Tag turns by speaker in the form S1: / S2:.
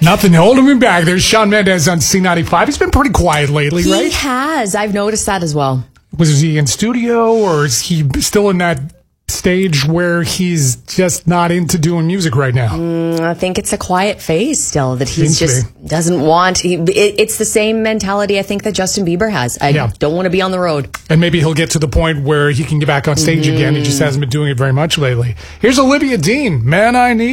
S1: Nothing holding me back. There's Shawn Mendes on C95. He's been pretty quiet lately, right?
S2: He has. I've noticed that as well.
S1: Was he in studio, or is he still in that stage where he's just not into doing music right now?
S2: I think it's a quiet phase still that he just doesn't want. It's the same mentality I think that Justin Bieber has. I don't want to be on the road.
S1: And maybe he'll get to the point where he can get back on stage again. He just hasn't been doing it very much lately. Here's Olivia Dean, Man I Need.